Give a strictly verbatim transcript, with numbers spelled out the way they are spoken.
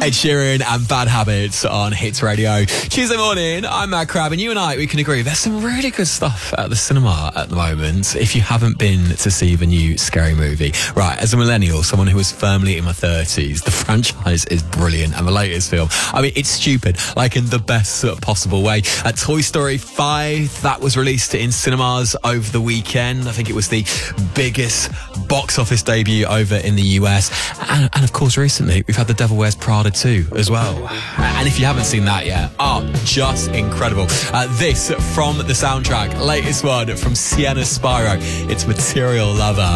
Ed Sheeran and Bad Habits on Hits Radio. Tuesday morning, I'm Matt Crab, and you and I, we can agree there's some really good stuff at the cinema at the moment. If you haven't been to see the new Scary Movie, right, as a millennial, someone who was firmly in my thirties, the franchise is brilliant, and the latest film, I mean, it's stupid, like in the best sort of possible way. Uh, Toy Story five, that was released in cinemas over the weekend. I think it was the biggest box office debut over in the U S. And, and of course, recently, we've had The Devil Wears Prada two as well. And if you haven't seen that yet, oh, just incredible. Uh, this from the soundtrack, latest one from Sienna Spyro. It's Material Lover.